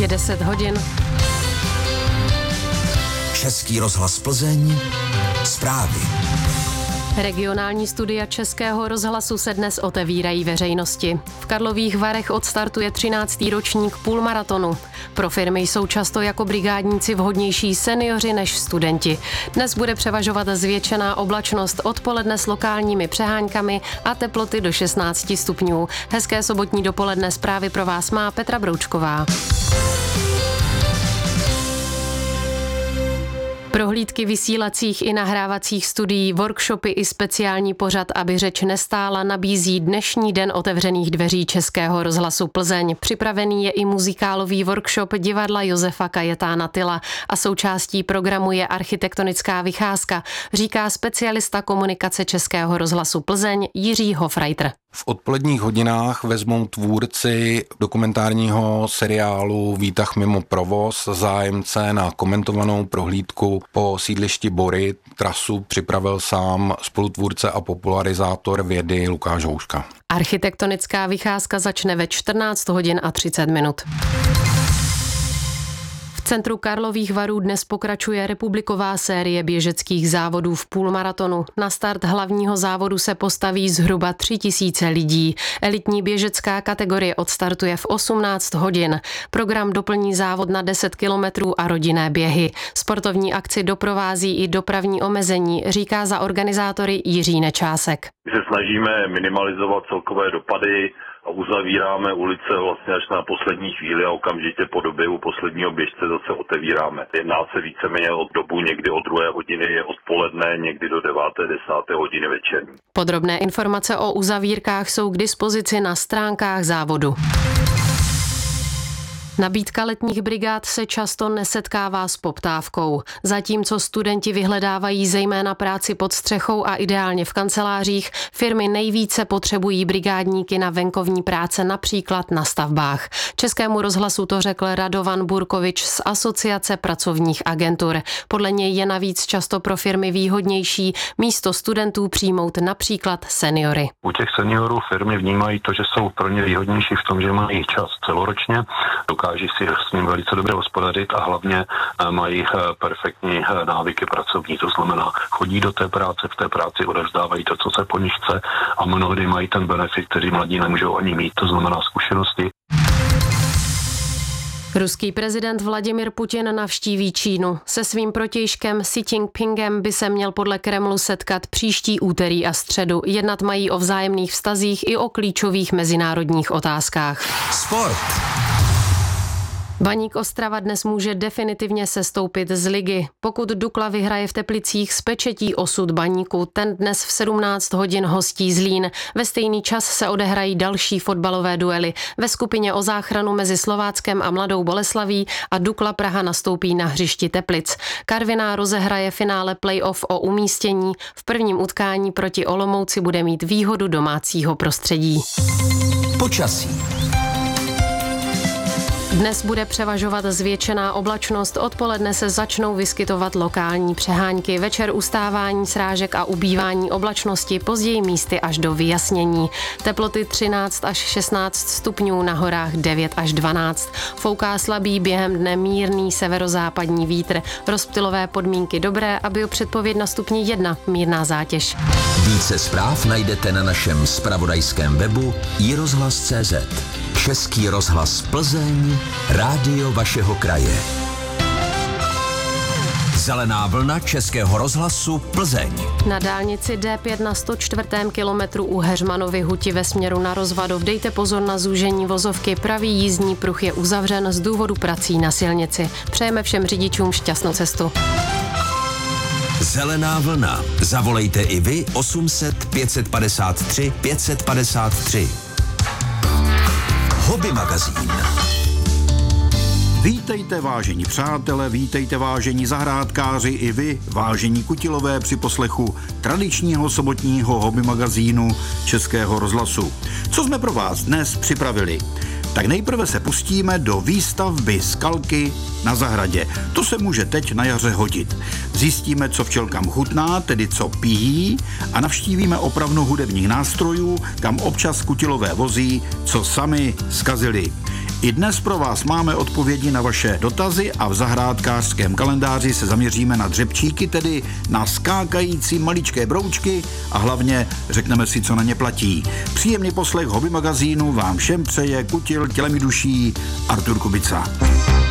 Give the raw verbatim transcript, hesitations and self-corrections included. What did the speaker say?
Je deset hodin. Český rozhlas Plzeň. Zprávy. Regionální studia Českého rozhlasu se dnes otevírají veřejnosti. V Karlových Varech odstartuje třináctý ročník půlmaratonu. Pro firmy jsou často jako brigádníci vhodnější seniori než studenti. Dnes bude převažovat zvětšená oblačnost, odpoledne s lokálními přeháňkami a teploty do šestnáct stupňů. Hezké sobotní dopoledne, zprávy pro vás má Petra Broučková. Prohlídky vysílacích i nahrávacích studií, workshopy i speciální pořad, aby řeč nestála, nabízí dnešní den otevřených dveří Českého rozhlasu Plzeň. Připravený je i muzikálový workshop divadla Josefa Kajetána Tyla a součástí programu je architektonická vycházka, říká specialista komunikace Českého rozhlasu Plzeň Jiří Hofreiter. V odpoledních hodinách vezmou tvůrci dokumentárního seriálu Výtah mimo provoz zájemce na komentovanou prohlídku po sídlišti Bory. Trasu připravil sám spolutvůrce a popularizátor vědy Lukáš Houška. Architektonická vycházka začne ve čtrnáct hodin a třicet minut. V centru Karlových Varů dnes pokračuje republiková série běžeckých závodů v půlmaratonu. Na start hlavního závodu se postaví zhruba tři tisíce lidí. Elitní běžecká kategorie odstartuje v osmnáct hodin. Program doplní závod na deset kilometrů a rodinné běhy. Sportovní akci doprovází i dopravní omezení, říká za organizátory Jiří Nečásek. My se snažíme minimalizovat celkové dopady a uzavíráme ulice vlastně až na poslední chvíli a okamžitě po doběhu posledního běžce zase otevíráme. Jedná se víceméně o dobu někdy od druhé hodiny odpoledne, někdy do deváté, desáté hodiny večerní. Podrobné informace o uzavírkách jsou k dispozici na stránkách závodu. Nabídka letních brigád se často nesetkává s poptávkou. Zatímco studenti vyhledávají zejména práci pod střechou a ideálně v kancelářích, firmy nejvíce potřebují brigádníky na venkovní práce, například na stavbách. Českému rozhlasu to řekl Radovan Burkovič z Asociace pracovních agentur. Podle něj je navíc často pro firmy výhodnější místo studentů přijmout například seniory. U těch seniorů firmy vnímají to, že jsou pro ně výhodnější v tom, že mají čas celoročně, dokáží si s ním velice dobře hospodařit a hlavně mají perfektní návyky pracovní, to znamená chodí do té práce, v té práci odevzdávají to, co se po nich chce a mnohdy mají ten benefit, který mladí nemůžou ani mít, to znamená zkušenosti. Ruský prezident Vladimir Putin navštíví Čínu. Se svým protějškem Xi Jinpingem by se měl podle Kremlu setkat příští úterý a středu. Jednat mají o vzájemných vztazích i o klíčových mezinárodních otázkách. Sport. Baník Ostrava dnes může definitivně sestoupit z ligy. Pokud Dukla vyhraje v Teplicích, spečetí osud Baníku. Ten dnes v sedmnáct hodin hostí Zlín. Ve stejný čas se odehrají další fotbalové duely. Ve skupině o záchranu mezi Slováckem a Mladou Boleslaví a Dukla Praha nastoupí na hřišti Teplic. Karviná rozehraje finále playoff o umístění. V prvním utkání proti Olomouci bude mít výhodu domácího prostředí. Počasí. Dnes bude převažovat zvětšená oblačnost, odpoledne se začnou vyskytovat lokální přehánky, večer ustávání srážek a ubývání oblačnosti, později místy až do vyjasnění. Teploty třináct až šestnáct stupňů, na horách devět až dvanáct. Fouká slabý, během dne mírný severozápadní vítr. Rozptylové podmínky dobré a biopředpověď na stupni jedna, mírná zátěž. Více zpráv najdete na našem zpravodajském webu i rozhlas tečka cé zet. Český rozhlas Plzeň, rádio vašeho kraje. Zelená vlna Českého rozhlasu Plzeň. Na dálnici D pět na sto čtvrtém kilometru u Heřmanovy Huti ve směru na Rozvadov dejte pozor na zúžení vozovky. Pravý jízdní pruh je uzavřen z důvodu prací na silnici. Přejeme všem řidičům šťastnou cestu. Zelená vlna. Zavolejte i vy osm set pět set padesát tři pět set padesát tři. Hobby magazín. Vítejte, vážení přátelé, vítejte, vážení zahrádkáři, i vy, vážení kutilové, při poslechu tradičního sobotního hobby magazínu Českého rozhlasu. Co jsme pro vás dnes připravili? Tak nejprve se pustíme do výstavby skalky na zahradě. To se může teď na jaře hodit. Zjistíme, co včelkám chutná, tedy co pijí, a navštívíme opravnu hudebních nástrojů, kam občas kutilové vozí, co sami zkazili. I dnes pro vás máme odpovědi na vaše dotazy a v zahrádkářském kalendáři se zaměříme na dřepčíky, tedy na skákající maličké broučky a hlavně řekneme si, co na ně platí. Příjemný poslech Hobby magazínu vám všem přeje kutil tělem i duší Artur Kubica.